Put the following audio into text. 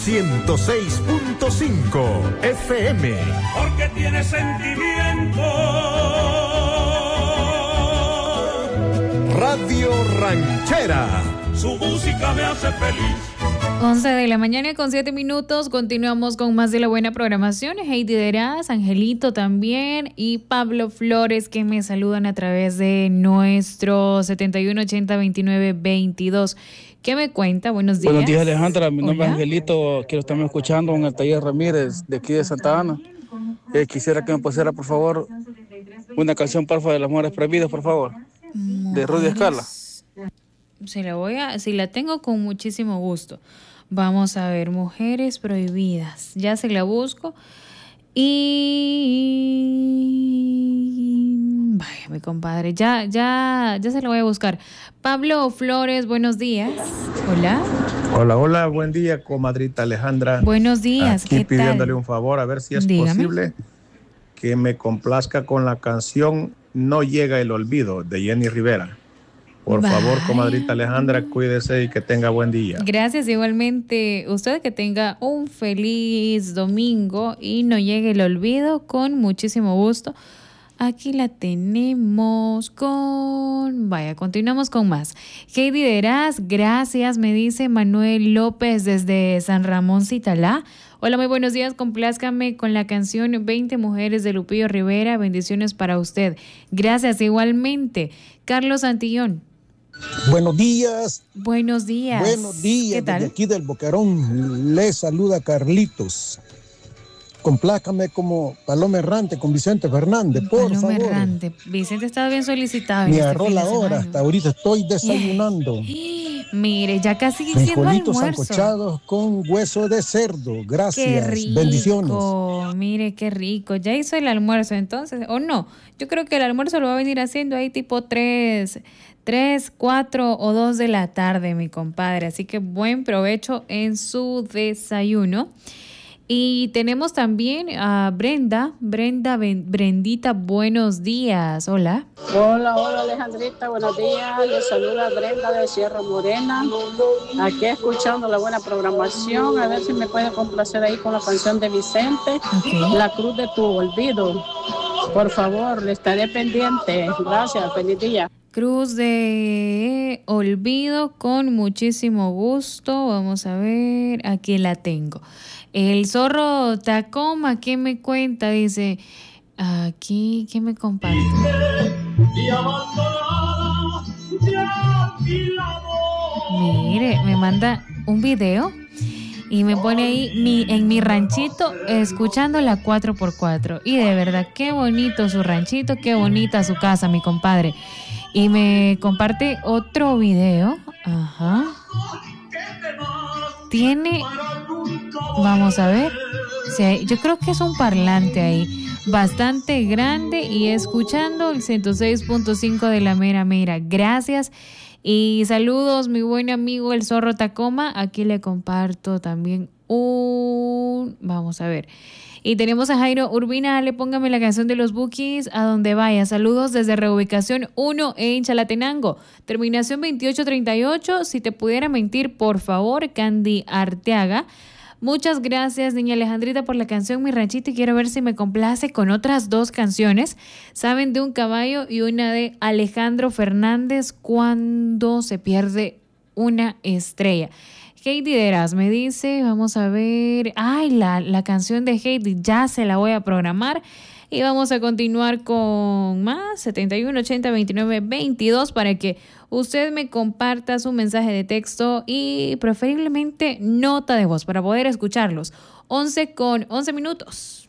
106.5 FM. Porque tiene sentimiento. Radio Ranchera. Su música me hace feliz. 11 de la mañana con 7 minutos. Continuamos con más de la buena programación. Heidi Deraz, Angelito también y Pablo Flores, que me saludan a través de nuestro 71802922. ¿Qué me cuenta? Buenos días. Buenos días, Alejandra. Mi nombre es Hola. Angelito. Quiero estarme escuchando en el taller Ramírez de aquí de Santa Ana. Quisiera que me pusiera, por favor, una canción, porfa, de las Mujeres Prohibidas, por favor, de Rudy Escala. Si la tengo, con muchísimo gusto. Vamos a ver, Mujeres Prohibidas. Ya se la busco. Y vaya, mi compadre, ya se la voy a buscar. Pablo Flores, buenos días. Hola. Hola, buen día, comadrita Alejandra. Buenos días, Aquí ¿qué pidiéndole tal? un favor, a ver si es Dígame. posible que me complazca con la canción No llega el olvido de Jenny Rivera. Por favor, Vaya. comadrita Alejandra, cuídese y que tenga buen día. Gracias, igualmente. Usted que tenga un feliz domingo y no llegue el olvido, con muchísimo gusto. Aquí la tenemos Vaya, continuamos con más. Heidi Deraz, gracias, me dice Manuel López desde San Ramón, Citalá. Hola, muy buenos días, complázcame con la canción 20 Mujeres de Lupillo Rivera, bendiciones para usted. Gracias, igualmente. Carlos Santillón. Buenos días. Buenos días. Buenos días. ¿Qué tal? Desde aquí del Boquerón le saluda Carlitos. Complácame como Paloma Errante con Vicente Fernández, por Paloma favor. Errante. Vicente estaba bien solicitado. Me este agarró fin de la hora, semana. hasta ahorita estoy desayunando. Mire, ya casi siendo Frijolitos almuerzo. sancochados con hueso de cerdo. Qué Gracias. rico. Bendiciones. Mire, qué rico. Ya hizo el almuerzo entonces, ¿o no? Yo creo que el almuerzo lo va a venir haciendo ahí tipo 3, 4 o 2 de la tarde, mi compadre. Así que buen provecho en su desayuno. Y tenemos también a Brendita, buenos días. Hola. Hola Alejandrita, buenos días. Les saluda Brenda de Sierra Morena. Aquí escuchando la buena programación. A ver si me puede complacer ahí con la canción de Vicente, La Cruz de tu Olvido. Por favor, le estaré pendiente. Gracias, feliz día. Cruz de Olvido, con muchísimo gusto. Vamos a ver, aquí la tengo. El Zorro Tacoma, ¿qué me cuenta? Dice, aquí, ¿qué me comparte? Mire, me manda un video y me pone ahí en mi ranchito escuchando la 4x4. Y de verdad, qué bonito su ranchito, qué bonita su casa, mi compadre. Y me comparte otro video. Ajá. Tiene, vamos a ver, sí, yo creo que es un parlante ahí, bastante grande, y escuchando el 106.5 de la mera. Gracias y saludos, mi buen amigo el Zorro Tacoma. Aquí le comparto también vamos a ver. Y tenemos a Jairo Urbina, le póngame la canción de los Bukis a donde vaya. Saludos desde reubicación 1 en Chalatenango. Terminación 2838. Si te pudiera mentir, por favor, Candy Arteaga. Muchas gracias, niña Alejandrita, por la canción Mi Ranchito. Y quiero ver si me complace con otras 2 canciones. Saben de un caballo y una de Alejandro Fernández, Cuando se pierde una estrella. Heidi Deraz me dice, vamos a ver, la canción de Heidi, ya se la voy a programar. Y vamos a continuar con más 71802922 para que usted me comparta su mensaje de texto y preferiblemente nota de voz para poder escucharlos. 11 con 11 minutos.